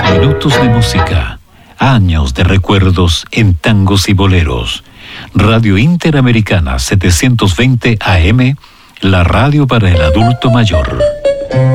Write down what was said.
minutos de música, años de recuerdos en tangos y boleros. Radio Interamericana 720 AM, la radio para el adulto mayor.